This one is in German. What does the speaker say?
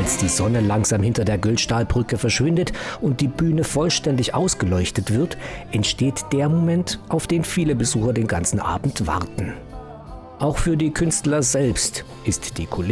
Als die Sonne langsam hinter der Göllstahlbrücke verschwindet und die Bühne vollständig ausgeleuchtet wird, entsteht der Moment, auf den viele Besucher den ganzen Abend warten. Auch für die Künstler selbst ist die Kulisse